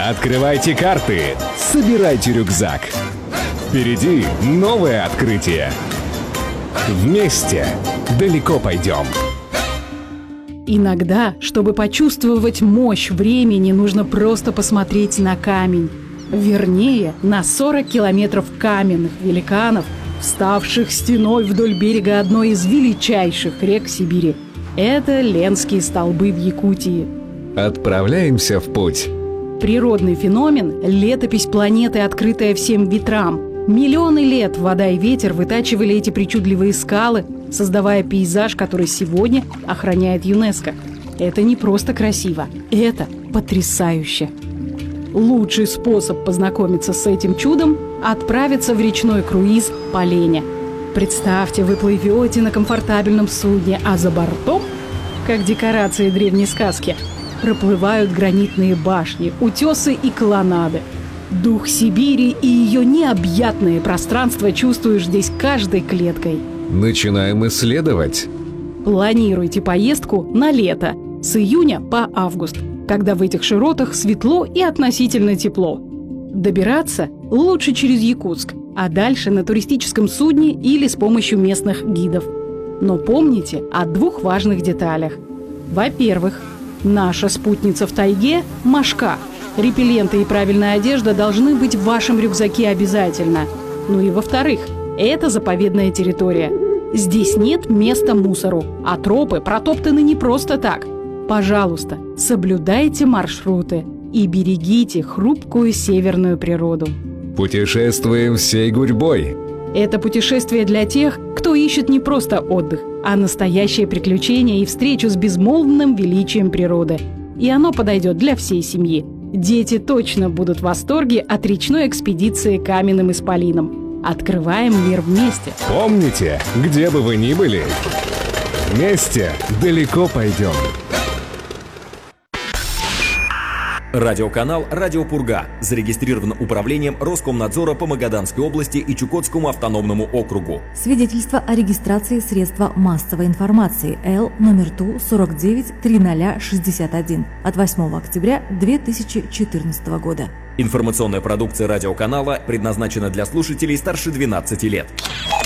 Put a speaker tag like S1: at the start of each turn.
S1: Открывайте карты, собирайте рюкзак. Впереди новое открытие. Вместе далеко пойдем.
S2: Иногда, чтобы почувствовать мощь времени, нужно просто посмотреть на камень. Вернее, на 40 километров каменных великанов, вставших стеной вдоль берега одной из величайших рек Сибири. Это Ленские столбы в Якутии.
S1: Отправляемся в путь.
S2: Природный феномен – летопись планеты, открытая всем ветрам. Миллионы лет вода и ветер вытачивали эти причудливые скалы, создавая пейзаж, который сегодня охраняет ЮНЕСКО. Это не просто красиво, это потрясающе. Лучший способ познакомиться с этим чудом – отправиться в речной круиз по Лене. Представьте, вы плывете на комфортабельном судне, а за бортом, как декорации древней сказки, проплывают гранитные башни, утесы и колоннады. Дух Сибири и ее необъятное пространство чувствуешь здесь каждой клеткой.
S1: Начинаем исследовать.
S2: Планируйте поездку на лето, с июня по август, когда в этих широтах светло и относительно тепло. Добираться лучше через Якутск, а дальше на туристическом судне или с помощью местных гидов. Но помните о двух важных деталях. Во-первых, наша спутница в тайге – мошка. Репелленты и правильная одежда должны быть в вашем рюкзаке обязательно. Ну и во-вторых, это заповедная территория. Здесь нет места мусору, а тропы протоптаны не просто так. Пожалуйста, соблюдайте маршруты и берегите хрупкую северную природу.
S1: Путешествуем всей гурьбой.
S2: Это путешествие для тех, кто ищет не просто отдых, а настоящее приключение и встречу с безмолвным величием природы. И оно подойдет для всей семьи. Дети точно будут в восторге от речной экспедиции каменным исполином. Открываем мир вместе.
S1: Помните, где бы вы ни были, вместе далеко пойдем.
S3: Радиоканал «Радио Пурга» зарегистрирован управлением Роскомнадзора по Магаданской области и Чукотскому автономному округу.
S4: Свидетельство о регистрации средства массовой информации Л номер ТУ 493061 от 8 октября 2014 года.
S3: Информационная продукция радиоканала предназначена для слушателей старше 12 лет.